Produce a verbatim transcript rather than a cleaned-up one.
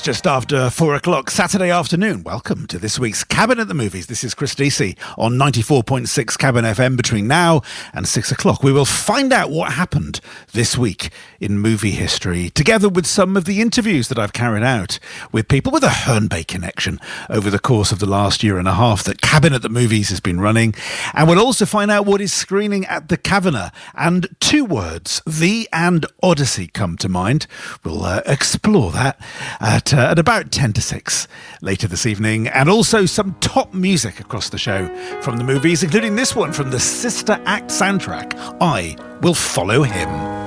just after four o'clock Saturday afternoon. Welcome to this week's Cabin at the Movies. This is Chris Deasy on ninety-four point six Cabin F M. Between now and six o'clock, we will find out what happened this week in movie history, together with some of the interviews that I've carried out with people with a Herne Bay connection over the course of the last year and a half that Cabin at the Movies has been running. And we'll also find out what is screening at the Kavanagh. And two words, The and Odyssey, come to mind. We'll uh, explore that at, uh, at about ten to six later this evening. And also some top music across the show from the movies, including this one from the Sister Act soundtrack, I Will Follow Him.